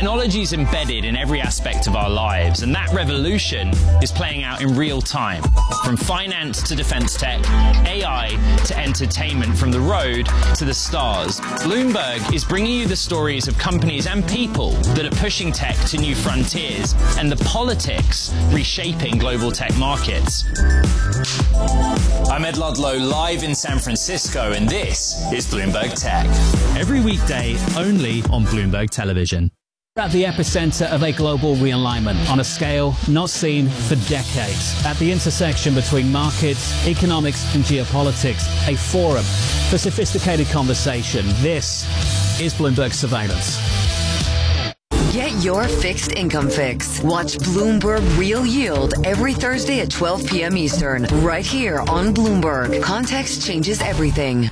Technology is embedded in every aspect of our lives, and that revolution is playing out in real time. From finance to defense tech, AI to entertainment, from the road to the stars. Bloomberg is bringing you the stories of companies and people that are pushing tech to new frontiers and the politics reshaping global tech markets. I'm Ed Ludlow, live in San Francisco, and this is Bloomberg Tech. Every weekday, only on Bloomberg Television. We're at the epicenter of a global realignment on a scale not seen for decades. At the intersection between markets, economics and geopolitics, a forum for sophisticated conversation. This is Bloomberg Surveillance. Get your fixed income fix. Watch Bloomberg Real Yield every Thursday at 12 p.m. Eastern, right here on Bloomberg. Context changes everything.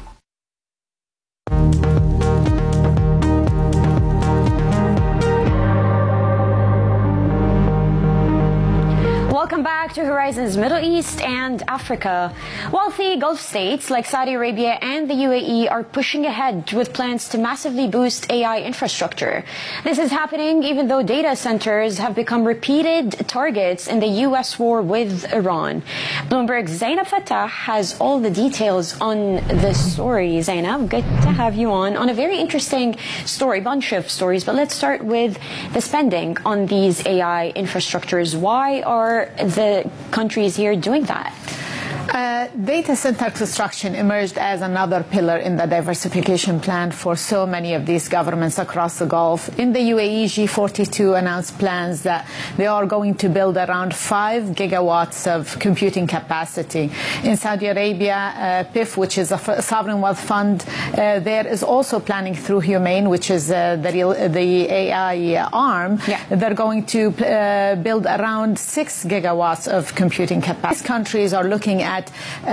Welcome back to Horizons Middle East and Africa. Wealthy Gulf states like Saudi Arabia and the UAE are pushing ahead with plans to massively boost AI infrastructure. This is happening even though data centers have become repeated targets in the U.S. war with Iran. Bloomberg's Zainab Fattah has all the details on this story. Zainab, good to have you on a very interesting story, bunch of stories, but let's start with the spending on these AI infrastructures. Why are the countries here doing that? Data center construction emerged as another pillar in the diversification plan for so many of these governments across the Gulf. In the UAE, G42 announced plans that they are going to build around 5 gigawatts of computing capacity. In Saudi Arabia, PIF, which is a sovereign wealth fund, there is also planning through HUMAIN, which is the AI arm. Yeah. They're going to build around 6 gigawatts of computing capacity. These countries are looking at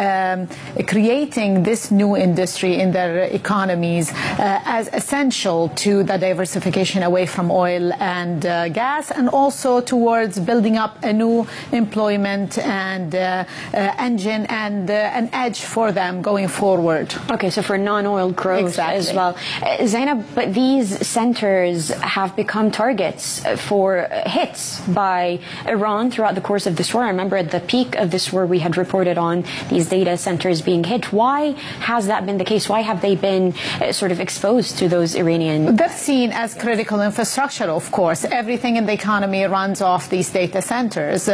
creating this new industry in their economies as essential to the diversification away from oil and gas, and also towards building up a new employment and engine and an edge for them going forward. Okay, so for non-oil growth as well. Zainab, but these centers have become targets for hits by Iran throughout the course of this war. I remember at the peak of this war we had reported on these data centers being hit. Why has that been the case? Why have they been sort of exposed to those Iranian? They're seen as critical infrastructure, of course. Everything in the economy runs off these data centers.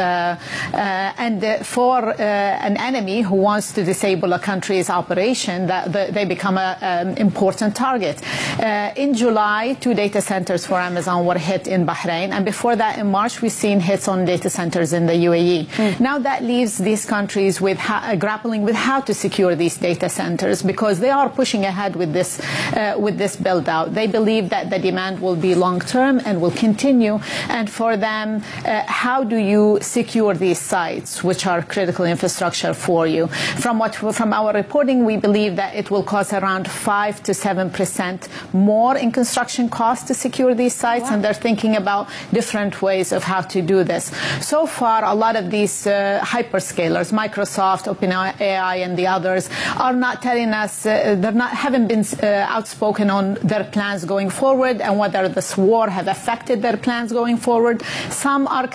And for an enemy who wants to disable a country's operation, they become an important target. In July, 2 data centers for Amazon were hit in Bahrain. And before that, in March, we've seen hits on data centers in the UAE. Now that leaves these countries with grappling with how to secure these data centers, because they are pushing ahead with this build out. They believe that the demand will be long term and will continue. And for them, how do you secure these sites, which are critical infrastructure for you? From our reporting, we believe that it will cost around 5 to 7% more in construction costs to secure these sites. Wow. And they're thinking about different ways of how to do this. So far, a lot of these hyperscalers, Microsoft, OpenAI, and the others, are not telling us, haven't been outspoken on their plans going forward and whether this war have affected their plans going forward. Some are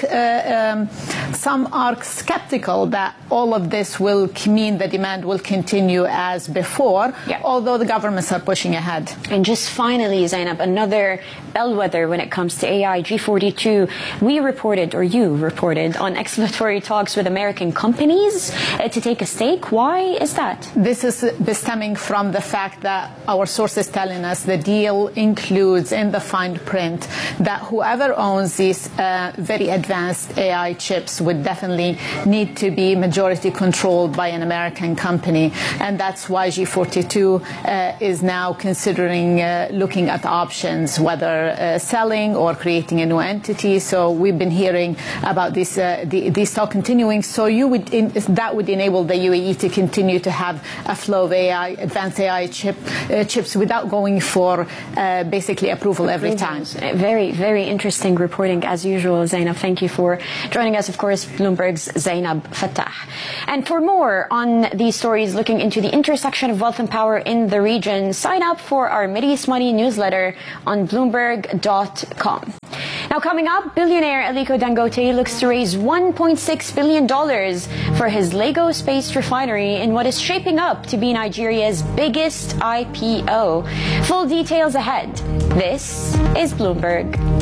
skeptical that all of this will mean the demand will continue as before, although the governments are pushing ahead. And just finally, Zainab, another bellwether when it comes to AI, G42, you reported on exploratory talks with American companies to take a stake. Why is that? This is stemming from the fact that our sources telling us the deal includes in the fine print that whoever owns these very advanced AI chips would definitely need to be majority controlled by an American company. And that's why G42 is now considering looking at options, whether selling or creating a new entity. So we've been hearing about this talk continuing. So that would enable the UAE to continue to have a flow of AI, advanced AI chips without going for basically approval every time. Very, very interesting reporting as usual, Zainab. Thank you for joining us. Of course, Bloomberg's Zainab Fattah. And for more on these stories looking into the intersection of wealth and power in the region, sign up for our Mideast Money newsletter on Bloomberg.com. Now coming up, billionaire Aliko Dangote looks to raise $1.6 billion for his Lagos based refinery in what is shaping up to be Nigeria's biggest IPO. Full details ahead. This is Bloomberg.